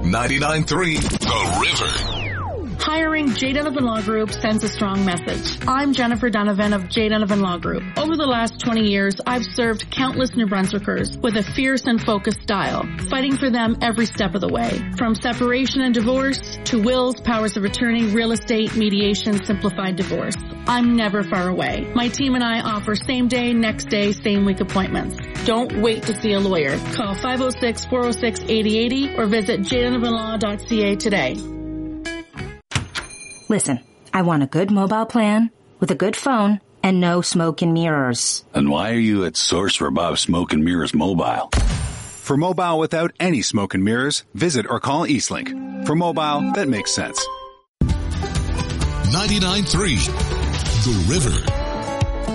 99.3 The River. Hiring J. Donovan Law Group sends a strong message. I'm Jennifer Donovan of J. Donovan Law Group. Over the last 20 years, I've served countless New Brunswickers with a fierce and focused style, fighting for them every step of the way. From separation and divorce to wills, powers of attorney, real estate, mediation, simplified divorce. I'm never far away. My team and I offer same day, next day, same week appointments. Don't wait to see a lawyer. Call 506-406-8080 or visit jdonovanlaw.ca today. Listen, I want a good mobile plan with a good phone and no smoke and mirrors. And why are you at Source for Bob Smoke and Mirrors Mobile? For mobile without any smoke and mirrors, visit or call Eastlink. For mobile that makes sense. 99.3 The River.